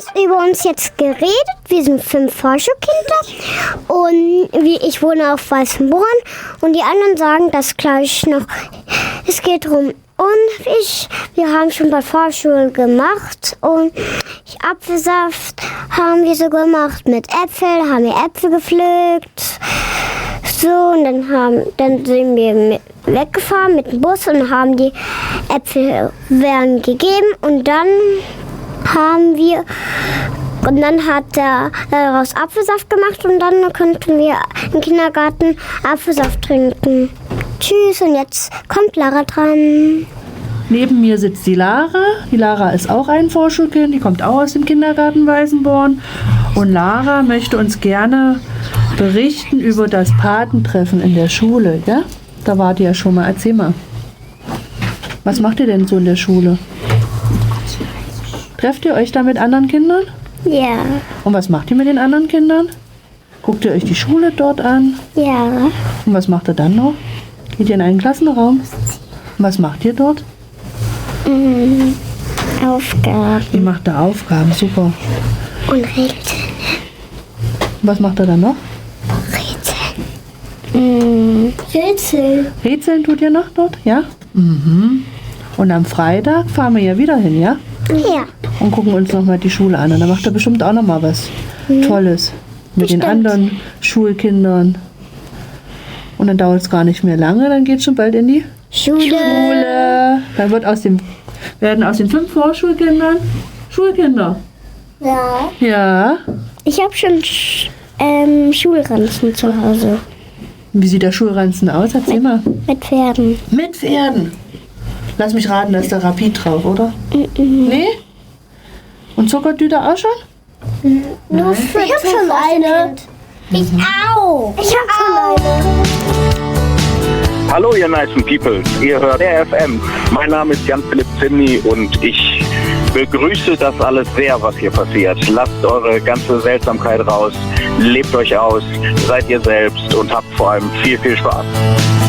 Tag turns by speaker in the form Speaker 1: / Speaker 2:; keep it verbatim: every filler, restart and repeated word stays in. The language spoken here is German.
Speaker 1: über uns jetzt geredet. Wir sind fünf Vorschulkinder und wie ich wohne auf Weißenborn und die anderen sagen das gleich noch. Es geht darum, und ich, wir haben schon bei Vorschule gemacht und Apfelsaft haben wir so gemacht mit Äpfeln, haben wir Äpfel gepflückt. So, und dann, haben, dann sind wir mit, weggefahren mit dem Bus und haben die Äpfel werden gegeben und dann haben wir und dann hat er daraus Apfelsaft gemacht und dann konnten wir im Kindergarten Apfelsaft trinken. Tschüss, und jetzt kommt Lara dran.
Speaker 2: Neben mir sitzt die Lara. Die Lara ist auch ein Vorschulkind, die kommt auch aus dem Kindergarten Weißenborn. Und Lara möchte uns gerne berichten über das Patentreffen in der Schule. Ja? Da wart ihr ja schon mal. Erzähl mal. Was macht ihr denn so in der Schule? Trefft ihr euch da mit anderen Kindern?
Speaker 1: Ja.
Speaker 2: Und was macht ihr mit den anderen Kindern? Guckt ihr euch die Schule dort an?
Speaker 1: Ja.
Speaker 2: Und was macht ihr dann noch? Geht ihr in einen Klassenraum? Und was macht ihr dort?
Speaker 1: Mhm. Aufgaben.
Speaker 2: Ihr macht da Aufgaben, super.
Speaker 1: Und Rätsel.
Speaker 2: Und was macht ihr dann noch?
Speaker 1: Rätsel. Mhm. Rätsel.
Speaker 2: Rätseln tut ihr noch dort, ja? Mhm. Und am Freitag fahren wir ja wieder hin, ja?
Speaker 1: Ja.
Speaker 2: Und gucken uns nochmal die Schule an. Und da macht ihr bestimmt auch nochmal was mhm. Tolles mit
Speaker 1: Bestimmt.
Speaker 2: den anderen Schulkindern. Und dann dauert es gar nicht mehr lange, dann geht es schon bald in die
Speaker 1: Schule.
Speaker 2: Schule. Dann wird aus dem, werden aus den fünf Vorschulkindern Schulkinder.
Speaker 1: Ja.
Speaker 2: Ja.
Speaker 1: Ich habe schon Sch ähm, Schulranzen zu Hause.
Speaker 2: Wie sieht der Schulranzen aus? Erzähl mal.
Speaker 1: Mit Pferden.
Speaker 2: Mit Pferden. Lass mich raten, da ist der Rapid drauf, oder?
Speaker 1: Mhm.
Speaker 2: Nee? Und Zuckertüte auch schon?
Speaker 1: Nur für ich hab schon eine. Ich auch. Ich hab schon eine.
Speaker 3: Hallo ihr nice people, ihr hört R F M. Mein Name ist Jan-Philipp Zimny und ich begrüße das alles sehr, was hier passiert. Lasst eure ganze Seltsamkeit raus, lebt euch aus, seid ihr selbst und habt vor allem viel, viel Spaß.